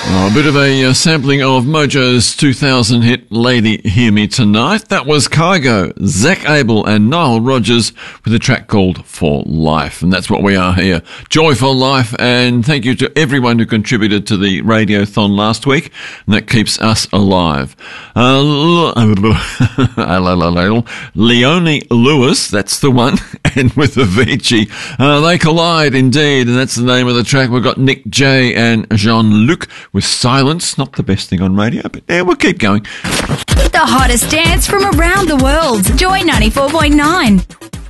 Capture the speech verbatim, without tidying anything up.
Oh, a bit of a uh, sampling of Mojo's two thousand hit Lady Hear Me Tonight. That was Kygo, Zach Abel and Nile Rodgers with a track called For Life. And that's what we are here. Joy for Life. And thank you to everyone who contributed to the Radiothon last week. And that keeps us alive. Uh, Leonie Lewis, that's the one. And with Avicii, uh, they collide indeed. And that's the name of the track. We've got Nick J and Jean-Luc with Silence. Not the best thing on radio, but yeah, we'll keep going. The hottest dance from around the world. Joy ninety-four point nine.